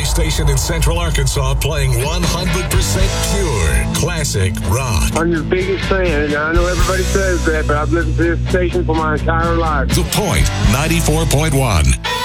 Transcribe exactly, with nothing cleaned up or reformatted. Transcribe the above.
station in Central Arkansas playing one hundred percent pure classic rock. I'm your biggest fan, and I know everybody says that, but I've listened to this station for my entire life. The Point ninety-four point one.